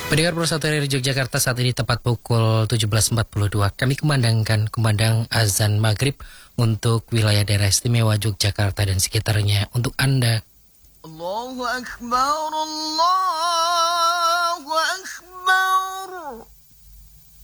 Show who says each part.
Speaker 1: Pendengar Persatuan dari Yogyakarta, saat ini tepat pukul 17.42. Kami kumandang azan maghrib untuk wilayah daerah istimewa Yogyakarta dan sekitarnya. Untuk Anda.
Speaker 2: Allahu Akbar, Allahu Akbar.